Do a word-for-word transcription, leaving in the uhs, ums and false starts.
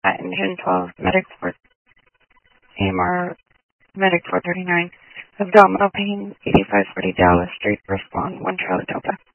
at Engine twelve, Medic four, A M R, Medic four thirty-nine, abdominal pain, eighty-five forty Dallas Street, respond, one Charlie Delta.